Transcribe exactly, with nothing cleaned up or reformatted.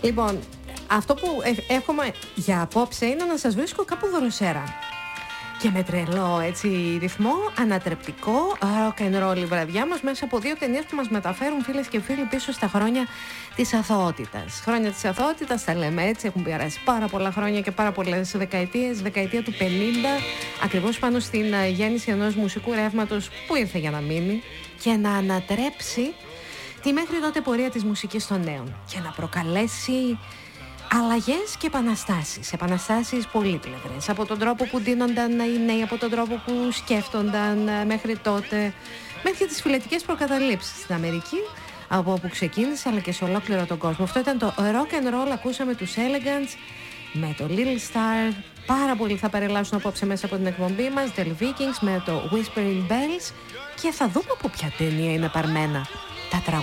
Λοιπόν, αυτό που εύχομαι για απόψε είναι να σας βρίσκω κάπου δροσέρα. Και με τρελό έτσι ρυθμό, ανατρεπτικό, rock and roll η βραδιά μας μέσα από δύο ταινίες που μας μεταφέρουν, φίλες και φίλοι, πίσω στα χρόνια της αθωότητας. Χρόνια της αθωότητας, τα λέμε έτσι, έχουν περάσει πάρα πολλά χρόνια και πάρα πολλές δεκαετίες. Δεκαετία του πενήντα, ακριβώς πάνω στην γέννηση ενός μουσικού ρεύματος που ήρθε για να μείνει και να ανατρέψει τη μέχρι τότε πορεία της μουσικής των νέων και να προκαλέσει αλλαγές και επαναστάσεις. Επαναστάσεις πολύπλευρες. Από τον τρόπο που ντύνονταν οι νέοι, από τον τρόπο που σκέφτονταν μέχρι τότε, μέχρι τις φυλετικές προκαταλήψεις στην Αμερική, από όπου ξεκίνησε, αλλά και σε ολόκληρο τον κόσμο. Αυτό ήταν το rock and roll. Ακούσαμε τους Elegants με το Little Star. Πάρα πολλοί θα παρελάσουν απόψε μέσα από την εκπομπή μας. The Vikings με το Whispering Bells. Και θα δούμε από ποια ταινία είναι παρμένα τα τραγούδια.